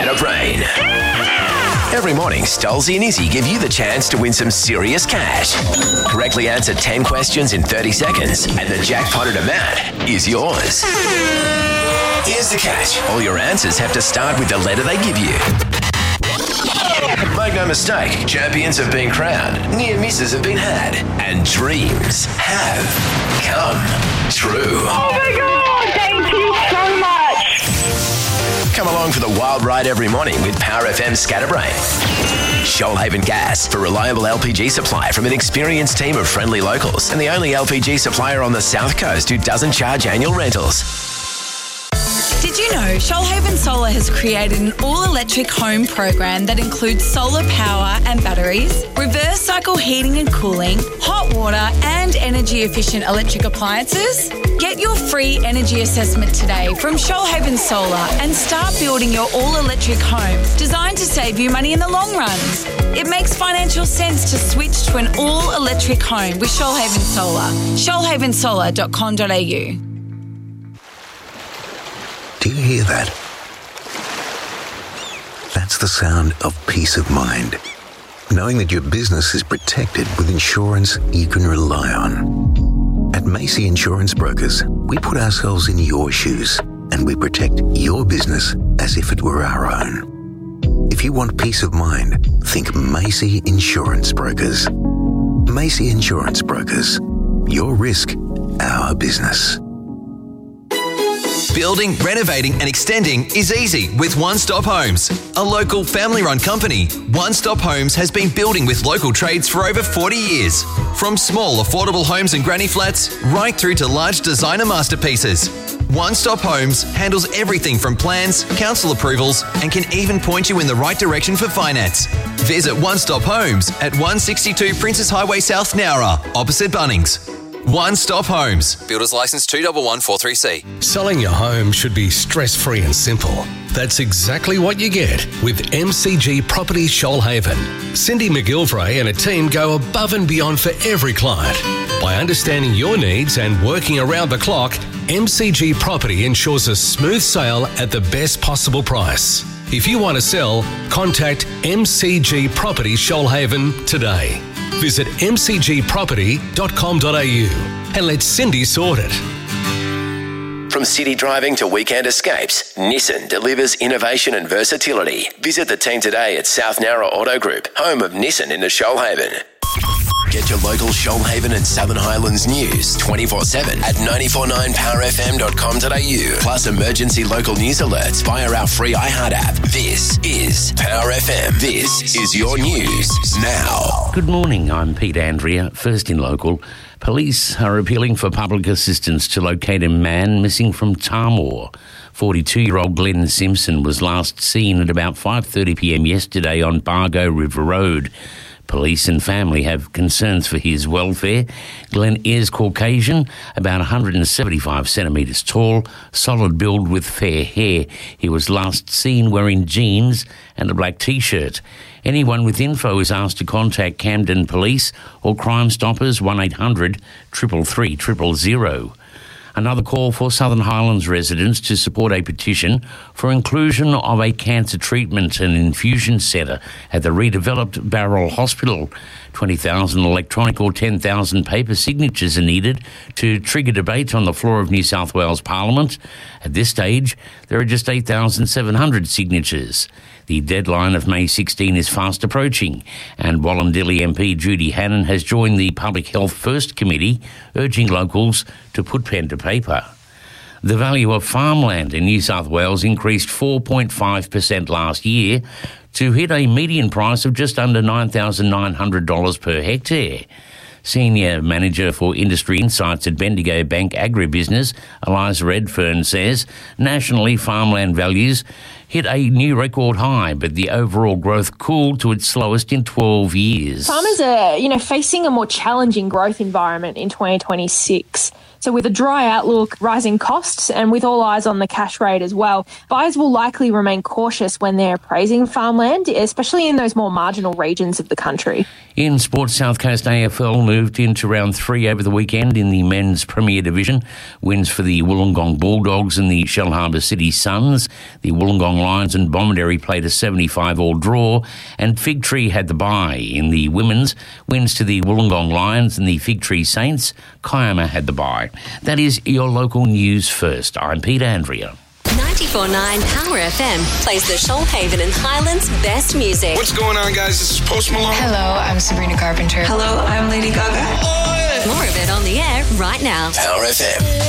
Scatterbrain. Every morning, Stolzy and Izzy give you the chance to win some serious cash. Correctly answer 10 questions in 30 seconds, and the jackpotted amount is yours. Here's the catch. All your answers have to start with the letter they give you. Make no mistake, champions have been crowned, near misses have been had, and dreams have come true. Oh my God, thank you so much. Come along for the wild ride every morning with Power FM Scatterbrain. Shoalhaven Gas, for reliable LPG supply from an experienced team of friendly locals, and the only LPG supplier on the South Coast who doesn't charge annual rentals. Did you know Shoalhaven Solar has created an all-electric home program that includes solar power and batteries, reverse cycle heating and cooling, hot water and energy-efficient electric appliances? Get your free energy assessment today from Shoalhaven Solar and start building your all-electric home designed to save you money in the long run. It makes financial sense to switch to an all-electric home with Shoalhaven Solar. shoalhavensolar.com.au. Do you hear that? That's the sound of peace of mind. Knowing that your business is protected with insurance you can rely on. At Macy Insurance Brokers, we put ourselves in your shoes and we protect your business as if it were our own. If you want peace of mind, think Macy Insurance Brokers. Macy Insurance Brokers. Your risk, our business. Building, renovating and extending is easy with One Stop Homes. A local family-run company, One Stop Homes has been building with local trades for over 40 years. From small, affordable homes and granny flats, right through to large designer masterpieces. One Stop Homes handles everything from plans, council approvals, and can even point you in the right direction for finance. Visit One Stop Homes at 162 Princess Highway South, Nowra, opposite Bunnings. One Stop Homes. Builders Licence 211433C. Selling your home should be stress-free and simple. That's exactly what you get with MCG Property Shoalhaven. Cindy McGilvray and a team go above and beyond for every client. By understanding your needs and working around the clock, MCG Property ensures a smooth sale at the best possible price. If you want to sell, contact MCG Property Shoalhaven today. Visit mcgproperty.com.au and let Cindy sort it. From city driving to weekend escapes, Nissan delivers innovation and versatility. Visit the team today at South Nowra Auto Group, home of Nissan in the Shoalhaven. Get your local Shoalhaven and Southern Highlands news 24/7 at 949powerfm.com.au. Plus emergency local news alerts via our free iHeart app. This is Power FM. This is your news now. Good morning, I'm Pete Andrea. First in local. Police are appealing for public assistance to locate a man missing from Tamworth. 42-year-old Glenn Simpson was last seen at about 5:30pm yesterday on Bargo River Road. Police and family have concerns for his welfare. Glenn is Caucasian, about 175 centimetres tall, solid build with fair hair. He was last seen wearing jeans and a black T-shirt. Anyone with info is asked to contact Camden Police or Crime Stoppers 1800 333 000. Another call for Southern Highlands residents to support a petition for inclusion of a cancer treatment and infusion centre at the redeveloped Barrel Hospital. 20,000 electronic or 10,000 paper signatures are needed to trigger debate on the floor of New South Wales Parliament. At this stage, there are just 8,700 signatures. The deadline of May 16 is fast approaching, and Wallumbilla MP Judy Hannon has joined the Public Health First Committee, urging locals to put pen to paper. The value of farmland in New South Wales increased 4.5% last year to hit a median price of just under $9,900 per hectare. Senior Manager for Industry Insights at Bendigo Bank Agribusiness, Eliza Redfern, says nationally farmland values hit a new record high, but the overall growth cooled to its slowest in 12 years. Farmers are, facing a more challenging growth environment in 2026. So with a dry outlook, rising costs, and with all eyes on the cash rate as well, buyers will likely remain cautious when they're appraising farmland, especially in those more marginal regions of the country. In sports, South Coast AFL moved into round 3 over the weekend in the men's Premier Division. Wins for the Wollongong Bulldogs and the Shellharbour City Suns. The Wollongong Lions and Bomaderry played a 75-all draw, and Fig Tree had the bye. In the women's, wins to the Wollongong Lions and the Fig Tree Saints. Kiama had the bye. That is your local news first. I'm Peter Andrea. 94.9 Power FM plays the Shoalhaven and Highlands best music. What's going on, guys? This is Post Malone. Hello, I'm Sabrina Carpenter. Hello, I'm Lady Gaga. More of it on the air right now. Power FM.